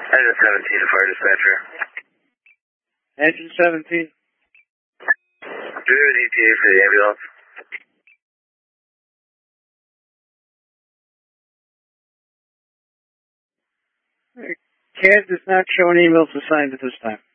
Engine 17 to fire dispatcher. Engine 17. Do we have an ETA for the ambulance? CAD does not show any emails assigned at this time.